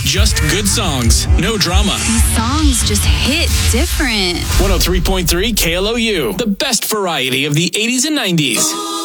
Just good songs, no drama. These songs just hit different. 103.3 KLOU, the best variety of the 80s and 90s.